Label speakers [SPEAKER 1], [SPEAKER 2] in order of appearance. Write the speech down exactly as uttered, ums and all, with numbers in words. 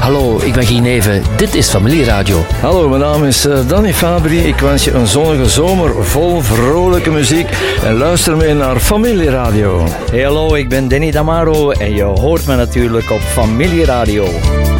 [SPEAKER 1] Hallo, ik ben Guy Neven. Dit is Familieradio.
[SPEAKER 2] Hallo, mijn naam is uh, Danny Fabri. Ik wens je een zonnige zomer vol vrolijke muziek. En luister mee naar Familieradio.
[SPEAKER 3] Hey, hallo, ik ben Danny Damaro en je hoort me natuurlijk op Familieradio.